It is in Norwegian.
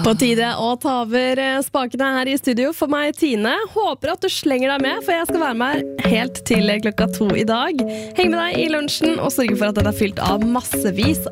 På tide å ta over spakene her I studio for meg, Tine. Håper at du slenger deg med, for jeg skal være med helt til klokka 2 I dag. Heng med deg I lunsjen og sørge for at den fylt av massevis